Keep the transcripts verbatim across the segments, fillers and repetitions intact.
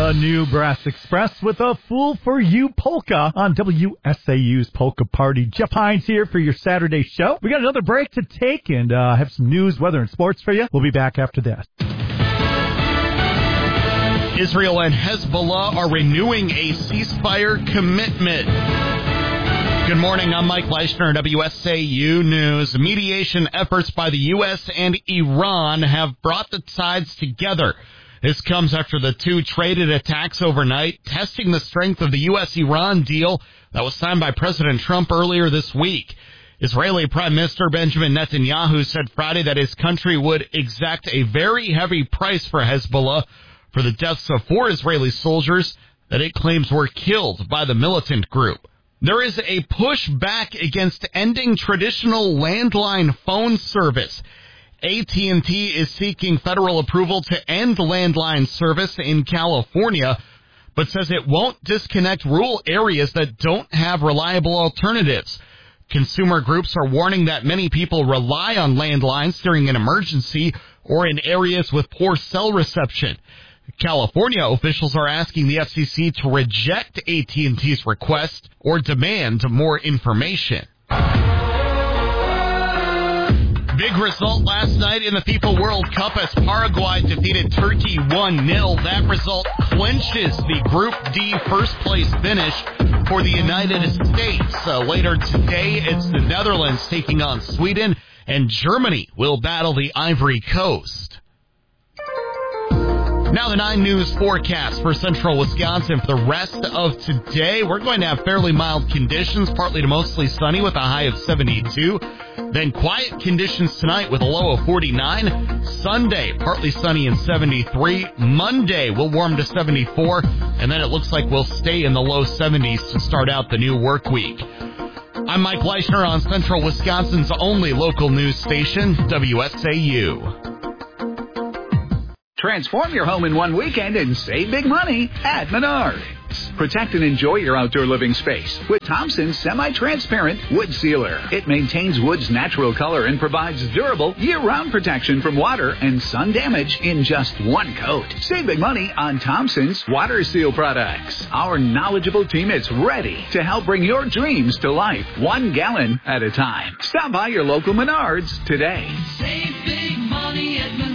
the new Brass Express with a Fool for You polka on W S A U's Polka Party. Jeff Hines here for your Saturday show. We got another break to take and uh, have some news, weather, and sports for you. We'll be back after this. Israel and Hezbollah are renewing a ceasefire commitment. Good morning, I'm Mike Leishner, W S A U News. Mediation efforts by the U S and Iran have brought the sides together. This comes after the two traded attacks overnight, testing the strength of the U S Iran deal that was signed by President Trump earlier this week. Israeli Prime Minister Benjamin Netanyahu said Friday that his country would exact a very heavy price for Hezbollah for the deaths of four Israeli soldiers that it claims were killed by the militant group. There is a push back against ending traditional landline phone service. A T and T is seeking federal approval to end landline service in California, but says it won't disconnect rural areas that don't have reliable alternatives. Consumer groups are warning that many people rely on landlines during an emergency or in areas with poor cell reception. California officials are asking the F C C to reject A T and T's request or demand more information. Big result last night in the FIFA World Cup as Paraguay defeated Turkey one nil. That result clinches the Group D first place finish for the United States. Uh, later today, it's the Netherlands taking on Sweden, and Germany will battle the Ivory Coast. Now the nine News forecast for central Wisconsin for the rest of today. We're going to have fairly mild conditions, partly to mostly sunny with a high of seventy-two. Then quiet conditions tonight with a low of forty-nine. Sunday, partly sunny and seventy-three. Monday, we'll warm to seventy-four. And then it looks like we'll stay in the low seventies to start out the new work week. I'm Mike Leishner on central Wisconsin's only local news station, W S A U. Transform your home in one weekend and save big money at Menards. Protect and enjoy your outdoor living space with Thompson's semi-transparent wood sealer. It maintains wood's natural color and provides durable year-round protection from water and sun damage in just one coat. Save big money on Thompson's water seal products. Our knowledgeable team is ready to help bring your dreams to life one gallon at a time. Stop by your local Menards today. Save big money at Menards.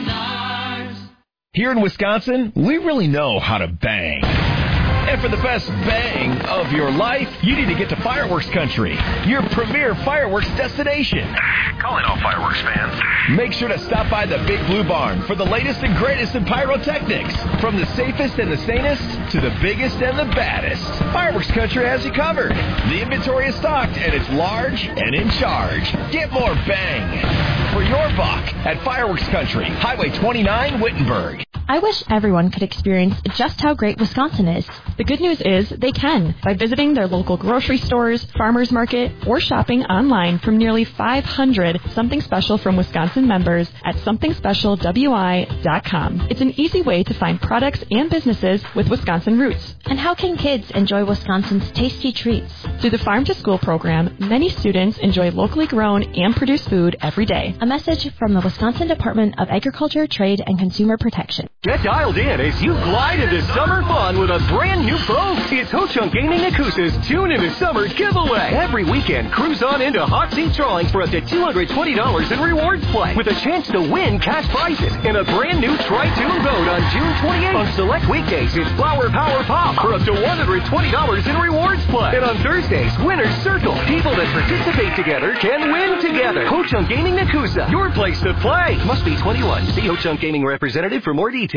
Here in Wisconsin, we really know how to bang. And for the best bang of your life, you need to get to Fireworks Country, your premier fireworks destination. Calling all fireworks fans. Make sure to stop by the Big Blue Barn for the latest and greatest in pyrotechnics. From the safest and the sanest to the biggest and the baddest. Fireworks Country has you covered. The inventory is stocked and it's large and in charge. Get more bang for your buck at Fireworks Country, Highway twenty-nine, Wittenberg. I wish everyone could experience just how great Wisconsin is. The good news is they can by visiting their local grocery stores, farmers market, or shopping online from nearly five hundred Something Special from Wisconsin members at something special w i dot com. It's an easy way to find products and businesses with Wisconsin roots. And how can kids enjoy Wisconsin's tasty treats? Through the Farm to School program, many students enjoy locally grown and produced food every day. A message from the Wisconsin Department of Agriculture, Trade, and Consumer Protection. Get dialed in as you glide into summer fun with a brand new boat. It's Ho-Chunk Gaming Nakusa's Tune into Summer giveaway. Every weekend, cruise on into hot seat drawings for up to two hundred twenty dollars in rewards play with a chance to win cash prizes and a brand new Tri-Tune boat on June twenty-eighth. On select weekdays, it's Flower Power Pop for up to one hundred twenty dollars in rewards play. And on Thursdays, Winner's Circle. People that participate together can win together. Ho-Chunk Gaming Nakusa, your place to play. Must be twenty-one. See Ho-Chunk Gaming representative for more details.